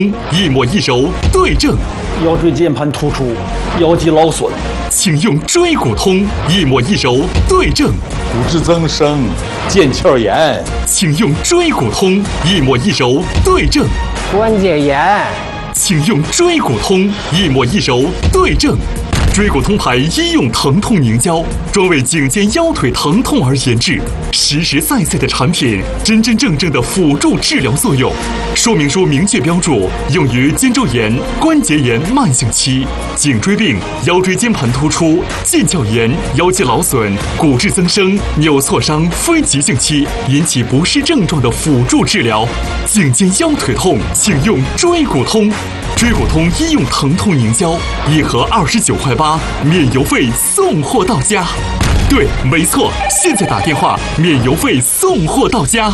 一抹一揉对症， 腰椎间盘突出，腰肌劳损， 请用椎骨通一抹一揉对症； 骨质增生、腱鞘炎， 请用椎骨通一抹一揉对症； 关节炎， 请用椎骨通一抹一揉对症。椎骨通牌医用疼痛凝胶，专为颈肩腰腿疼痛而研制，实实在在的产品，真真正正的辅助治疗作用。说明书明确标注，用于肩周炎、关节炎慢性期、颈椎病、腰椎间盘突出、腱鞘炎、腰肌劳损、骨质增生、扭挫伤非急性期引起不适症状的辅助治疗。颈肩腰腿痛，请用椎骨通。椎骨通医用疼痛凝胶，一盒29块8，免邮费送货到家。对，没错，现在打电话，免邮费送货到家。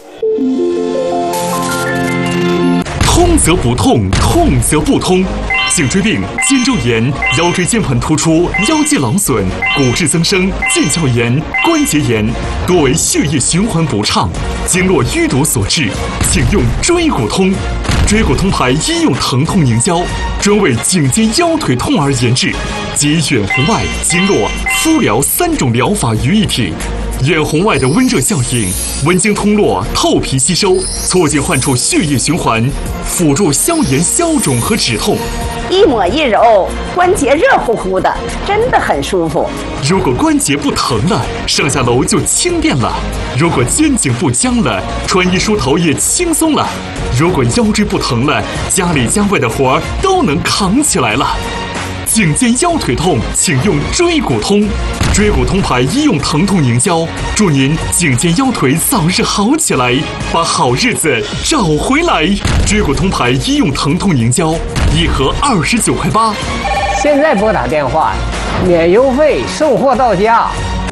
通则不痛，痛则不通。颈椎病、肩周炎、腰椎间盘突出、腰肌劳损、骨质增生、腱鞘炎、关节炎，多为血液循环不畅、经络淤堵所致，请用椎骨通。椎骨通牌医用疼痛凝胶，专为颈肩腰腿痛而研制，集远红外、经络、敷疗3种疗法于一体。远红外的温热效应，温经通络，透皮吸收，促进患处血液循环，辅助消炎消肿和止痛。 一抹一揉，关节热乎乎的，真的很舒服。 如果关节不疼了，上下楼就轻便了；如果肩颈不僵了，穿衣梳头也轻松了；如果腰椎不疼了，家里家外的活儿都能扛起来了。颈肩腰腿痛，请用椎骨通。椎骨通牌医用疼痛凝胶，祝您颈肩腰腿早日好起来，把好日子找回来。椎骨通牌医用疼痛凝胶，一盒29块8。 现在拨打电话，免邮费送货到家。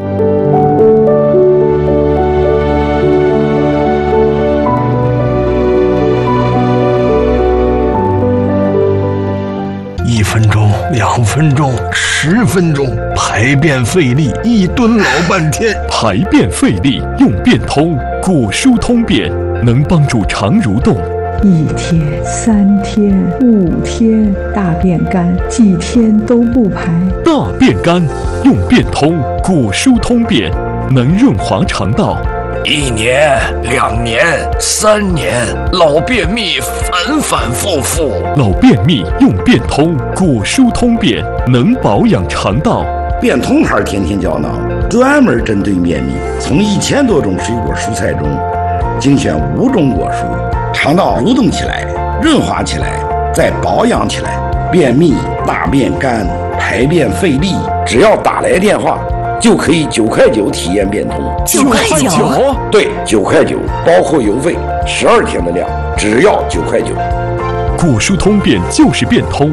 1分钟、2分钟、10分钟，排便费力，一蹲老半天。 排便费力用便通，骨疏通便，能帮助肠蠕动。 1天、3天、5天，大便干，几天都不排。 大便干用便通，骨疏通便，能润滑肠道。 1年、2年、3年，老便秘反反复复。 老便秘用便通，骨疏通便，能保养肠道。 便通牌天天胶囊，专门针对便秘，从1000多种水果蔬菜中精选5种果蔬，肠道蠕动起来，润滑起来，再保养起来。便秘、大便干、排便费力，只要打来电话，就可以9块9体验便通。 9块9？ 对，9块9，包括邮费，12天的量，只要9块9。 骨疏通便就是便通。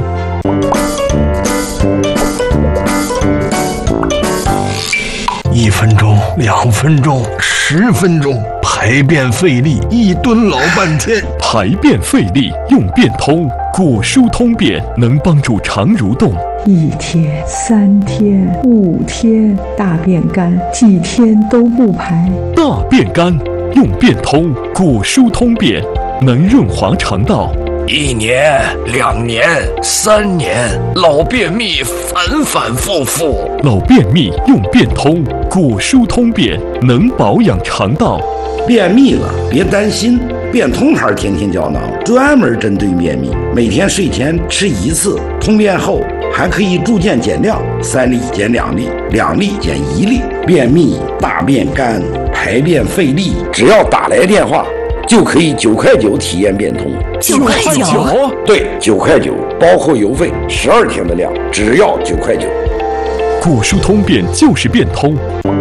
1分钟、2分钟、10分钟，排便费力，一蹲老半天。 排便费力用便通，骨疏通便，能帮助肠蠕动。 1天、3天、5天，大便干，几天都不排。 大便干用便通，骨疏通便，能润滑肠道。 1年、2年、3年，老便秘反反复复。 老便秘用便通，骨疏通便，能保养肠道。 便秘了别担心，便通牌天天胶囊专门针对便秘，每天睡前吃1次，通便后还可以逐渐减量，3粒减2粒，2粒减1粒。便秘、大便干、排便费力，只要打来电话，就可以9块9体验便通。 9块9？ 对，9块9，包括邮费，12天的量，只要9块9。 骨疏通便就是便通。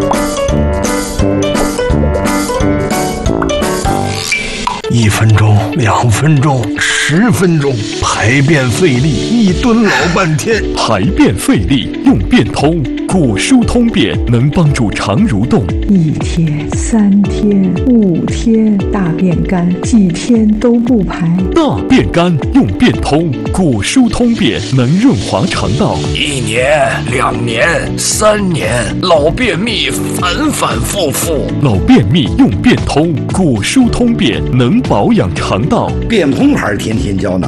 1分钟、2分钟、10分钟，排便费力，一蹲老半天。 排便费力用便通，骨疏通便，能帮助肠蠕动。 1天、3天、5天，大便干，几天都不排。 大便干用便通，骨疏通便，能润滑肠道。 1年、2年、3年，老便秘反反复复。 老便秘用便通，骨疏通便，能保养肠道。 便通牌天天胶囊